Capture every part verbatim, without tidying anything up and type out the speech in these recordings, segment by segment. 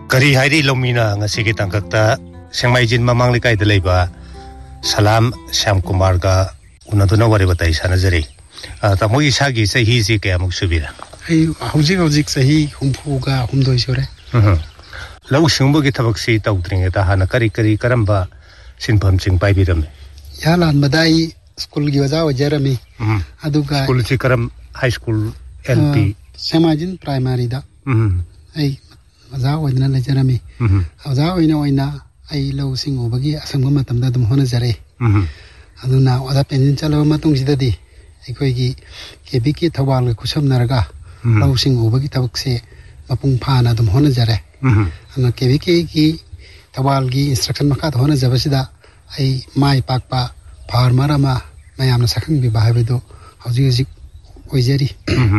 Kari hairi lomina ngasi ki tangkakta Sengmaijin mamang likai delaiba Salam Syam Kumar ga unaduna wari batai sana jari. Tamu isagi sahi si kaya muksubira. Ai hujik hujik sahi humpu ga humdoi sore. Lau singbo ki tabak si tautring eta hana kari kari karamba sinpam sing pai biram. Ya lan madai school gi waja wajarami. Aduga School si karam high school L P. Sengmaijin primary da. Ai waja wajna lajarami. Waja oina oina ai lau sing obagi asangba matamda dum hona jare. Aduna wada penjin chalaba matung sidadi aikoi gi kebiki thawal ku samnaraga lau sing obagi tabak se mapung phana dum hona jare. Ana kebiki gi thawal gi instruction makha hona jabasida ai mai pakpa farmer ama mayamna sakhang bi bahabedo hauji hauji oijari.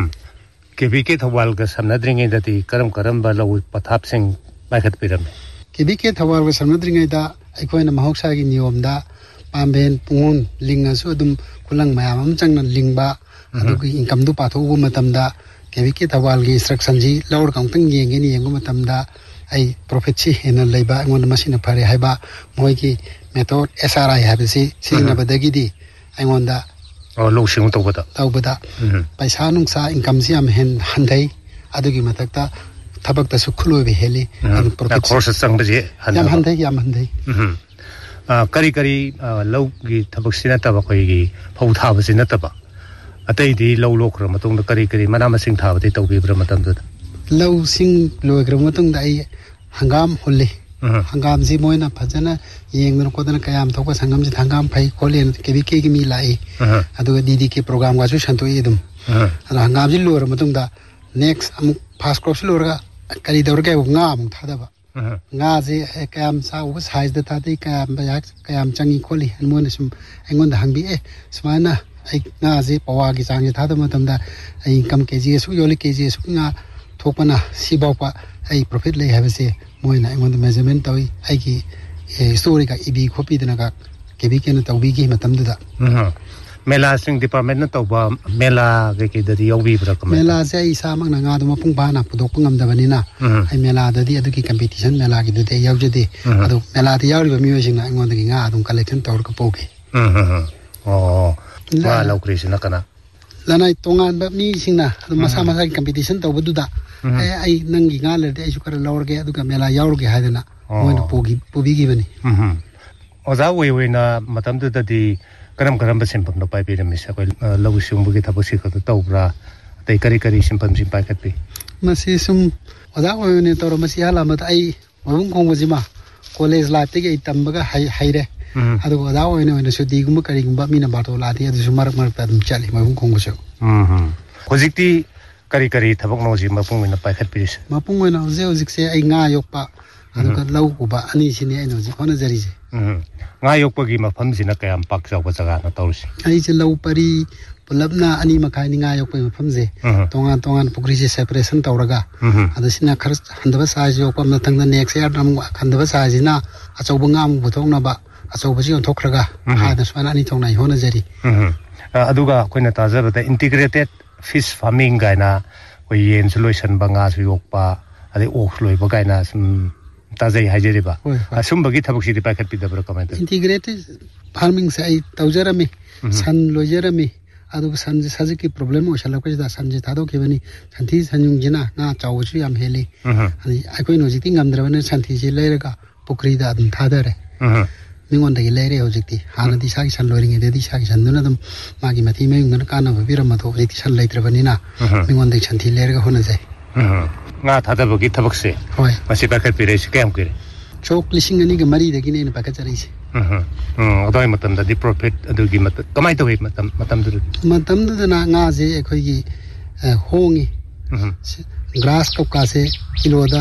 Kebiki thawal ga samnadringe dati karam karam ba lau pathap sing baikhat piram. Kebiki thawal ga samnadringe da aikoi na mahoksa gi niyom da pamben pungun linga su dum kulang mayam am changna lingba adugi income du patho bu matamda kebiki thawal gi instruction ji lawr kaungtang yenge ni yengu matamda ai profit chi hena leiba ngon masina phare haiba moi gi method S R I habisi sina badagi di aingonda oh lo sing to bada taw bada paisa nung sa income si am hen handai adugi matakta thabak ta su khuloi be heli profit course sang baje yam handai yam handai kari kari lau gi thabak sina taba koi gi phau thaba sina taba atai di lau lokra matong da kari kari mana masing thaba te tawbi bra matam da lau sing loikra matong da ai hangam holle hangam ji moina phajana yengna ko dana kayam thokwa sangam ji hangam phai kholen kebi ke gi mi lai adu didi ke program ga su shanto idum ala hangam ji lor matong da next amuk fast crop lor ga kali dor ga nga amuk thada ba nga je kayam sa u size da thadai kayam ba kayam changi kholi anmon sum engon da hangbi e smana ai nga je pawa gi chang thada matam da ai kam kg su yoli kg su nga thokpana sibaw pa ai profit lei habese moina engon da measurement tawi ai gi story ka ibi khopi dana ka kebi ken tawbi gi matam da Mela sing department na tawba mela ge ke dadi yobi bra kam mela se isa mak na nga dum pung ba na pudok pungam da banina ai mela dadi adu ki competition mela gi de yawjedi adu mela de yawri ba mi sing na ngon da nga adum collection tawr ka poke oh wa law krishna kana lanai tongan ba mi sing na adu masa masa ki competition tawba du da ai ai nang gi nga le de su kar lawr ge adu ka mela yawr ge hadena moina pogi pobi gi bani oza we we na matam du dadi karam karam simpam no pai pe misa ko lawu singbu gi thabosi ko tawbra tai kari kari simpam sim pai khat pe masi sum oda o ne tor masi hala mat ai mabung kong bujima college life te ge tambaga hai haire adu oda o ne ne sudi gum kari gum ba mina bato la ti adu sumar mar pa dum chali mabung kong buso hm hojikti kari kari thabok no ji mapung na pai khat pe mapung na je hojik se ai nga yok pa adu ka law ku ba ani sini ai no ji hona jari je nga yokpagi mafam sina kayam pak chawba jaga na tawsi ai je law pari pulabna ani makai ni nga yokpai mafam je tongan tongan pukri je separation tawraga adu sina khar handaba size yokpa na thangna next year ram khandaba size na achawba nga mu buthong na ba achawba ji on thokraga ha da swana ani thongna hona jari aduga koina tajaba da integrated fish farming gaina koi yen solution banga su yokpa ade ok loi ba gaina sum tazai hajeri ba asum bagi thabuk si pa khat pidabra comment integrated farming sai tawjarami san lojarami adu san je saji ki problem o shala ko da san je thado ke bani santhi sanjung jina na chawchu yam heli ani akoi no jiti ngamdra bani santhi je leiraga pukri da dum thadare mingon da leire o jiti hana di sagi san loring de di sagi san duna dum magi mathi me ngar kana ba birama to jiti san leitra bani na mingon da santhi leiraga hona jai nga thada bagi thabak se hoi masi pakat pire se kem kire chok lising ani ga mari da gine na pakat chari se hm hm adoi matam da di profit adu gi mat kamai to matam matam du matam du na nga je khoi gi hongi grass ko ka se kilo da